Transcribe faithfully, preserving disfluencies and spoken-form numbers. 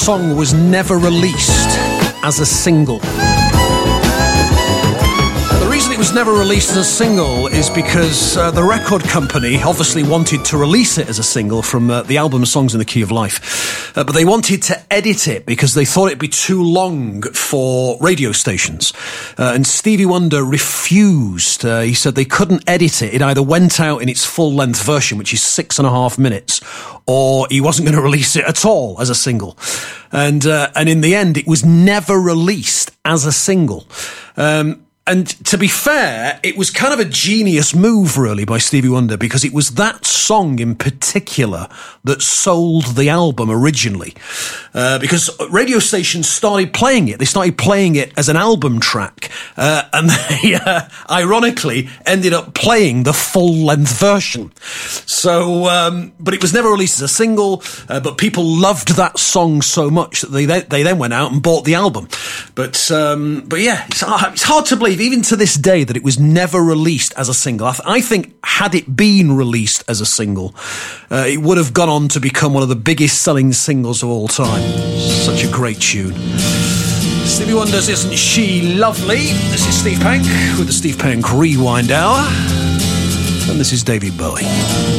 song was never released as a single. The reason it was never released as a single is because uh, the record company obviously wanted to release it as a single from uh, the album Songs in the Key of Life, uh, but they wanted to edit it because they thought it'd be too long for radio stations. Uh, and Stevie Wonder refused. Uh, he said they couldn't edit it. It either went out in its full-length version, which is six and a half minutes, or he wasn't going to release it at all as a single. And uh, and in the end, it was never released as a single. Um, And to be fair, it was kind of a genius move, really, by Stevie Wonder, because it was that song in particular that sold the album originally. Uh, because radio stations started playing it. They started playing it as an album track. Uh, and they, uh, ironically, ended up playing the full-length version. So, um, but it was never released as a single, uh, but people loved that song so much that they they then went out and bought the album. But, um, but yeah, it's, it's hard to believe, even to this day, that it was never released as a single. I, th- I think had it been released as a single, uh, it would have gone on to become one of the biggest selling singles of all time. Such a great tune. Stevie Wonder's Isn't She Lovely? This is Steve Pank with the Steve Pank Rewind Hour. And this is David Bowie.